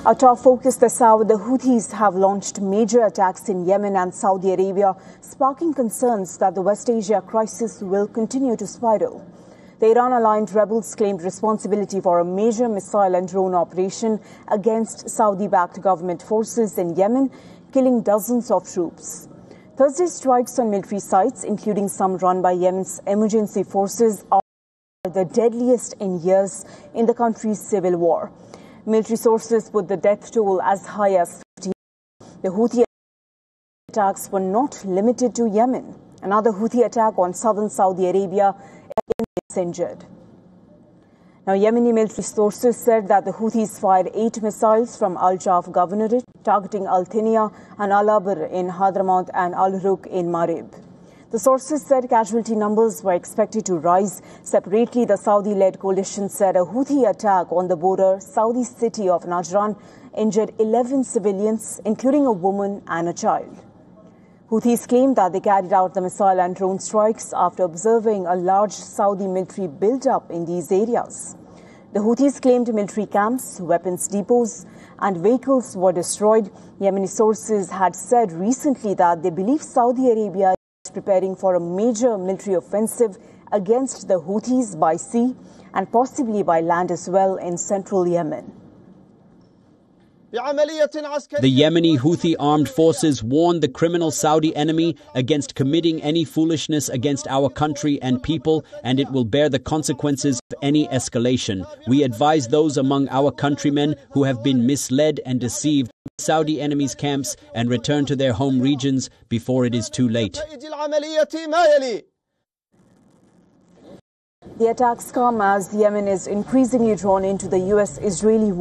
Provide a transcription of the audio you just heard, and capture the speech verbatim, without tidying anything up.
Our top focus this hour, the Houthis have launched major attacks in Yemen and Saudi Arabia, sparking concerns that the West Asia crisis will continue to spiral. The Iran-aligned rebels claimed responsibility for a major missile and drone operation against Saudi-backed government forces in Yemen, killing dozens of troops. Thursday's strikes on military sites, including some run by Yemen's emergency forces, are the deadliest in years in the country's civil war. Military sources put the death toll as high as fifty. The Houthi attacks were not limited to Yemen. Another Houthi attack on southern Saudi Arabia is injured. Now, Yemeni military sources said that the Houthis fired eight missiles from Al-Jaf Governorate, targeting Al-Thiniya and Al-Abr in Hadramaut and Al-Ruk in Marib. The sources said casualty numbers were expected to rise. Separately, the Saudi-led coalition said a Houthi attack on the border Saudi city of Najran injured eleven civilians, including a woman and a child. Houthis claimed that they carried out the missile and drone strikes after observing a large Saudi military build-up in these areas. The Houthis claimed military camps, weapons depots, and vehicles were destroyed. Yemeni sources had said recently that they believe Saudi Arabia is preparing for a major military offensive against the Houthis by sea and possibly by land as well in central Yemen. The Yemeni Houthi armed forces warned the criminal Saudi enemy against committing any foolishness against our country and people, and it will bear the consequences of any escalation. We advise those among our countrymen who have been misled and deceived by Saudi enemies' camps and return to their home regions before it is too late. The attacks come as Yemen is increasingly drawn into the U S Israeli war.